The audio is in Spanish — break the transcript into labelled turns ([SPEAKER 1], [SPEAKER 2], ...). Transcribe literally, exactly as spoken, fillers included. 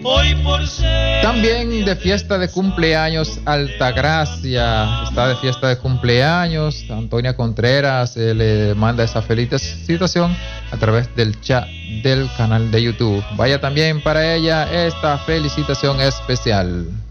[SPEAKER 1] Hoy por ser
[SPEAKER 2] También de fiesta de cumpleaños Altagracia, está de fiesta de cumpleaños. Antonia Contreras eh, le manda esa felicitación a través del chat del canal de YouTube. Vaya también para ella esta felicitación especial.